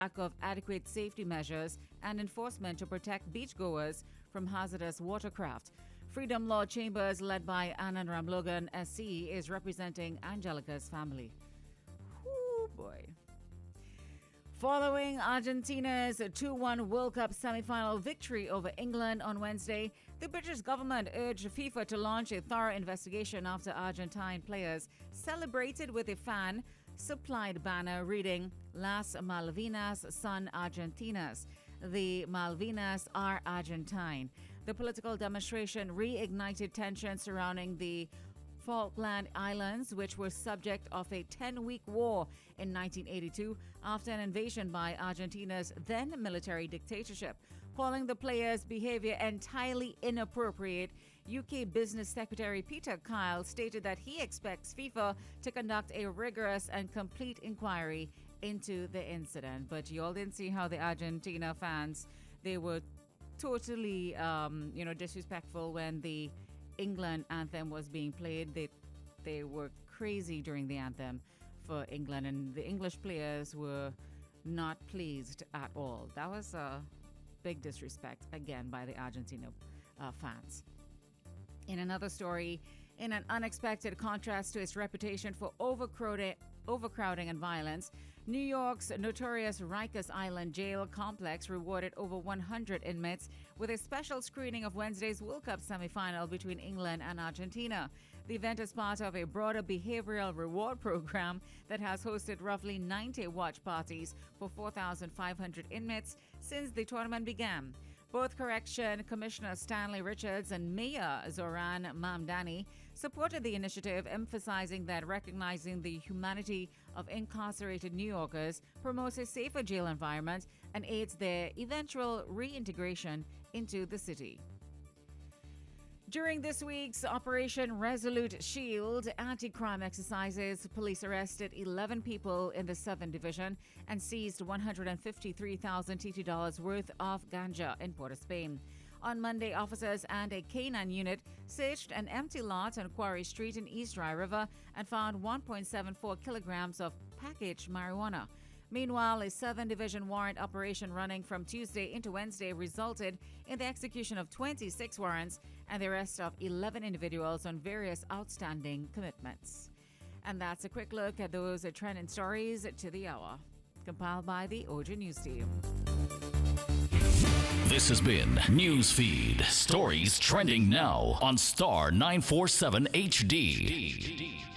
lack of adequate safety measures and enforcement to protect beachgoers from hazardous watercraft. Freedom Law Chambers, led by Anand Ramlogan SC, is representing Angelica's family. Whoo boy. Following Argentina's 2-1 World Cup semi-final victory over England on Wednesday, the British government urged FIFA to launch a thorough investigation after Argentine players celebrated with a fan-supplied banner reading Las Malvinas son Argentinas. The Malvinas are Argentine. The political demonstration reignited tension surrounding the Falkland Islands, which were subject of a 10-week war in 1982 after an invasion by Argentina's then military dictatorship. Calling the players' behavior entirely inappropriate, UK Business Secretary Peter Kyle stated that he expects FIFA to conduct a rigorous and complete inquiry into the incident. But you all didn't see how the Argentina fans, they were totally, disrespectful when the England anthem was being played. They were crazy during the anthem for England, and the English players were not pleased at all. That was a big disrespect, again, by the Argentina fans. In another story, in an unexpected contrast to its reputation for overcrowding and violence, New York's notorious Rikers Island jail complex rewarded over 100 inmates with a special screening of Wednesday's World Cup semi-final between England and Argentina. The event is part of a broader behavioral reward program that has hosted roughly 90 watch parties for 4,500 inmates since the tournament began. Both Correction Commissioner Stanley Richards and Mayor Zoran Mamdani supported the initiative, emphasizing that recognizing the humanity of incarcerated New Yorkers promotes a safer jail environment and aids their eventual reintegration into the city. During this week's Operation Resolute Shield anti-crime exercises, police arrested 11 people in the 7th Division and seized $153,000 TT worth of ganja in Port of Spain. On Monday, officers and a canine unit searched an empty lot on Quarry Street in East Dry River and found 1.74 kilograms of packaged marijuana. Meanwhile, a 7th Division warrant operation running from Tuesday into Wednesday resulted in the execution of 26 warrants and the arrest of 11 individuals on various outstanding commitments. And that's a quick look at those trending stories to the hour. Compiled by the OJ News team. This has been Newsfeed. Stories trending now on Star 947 HD.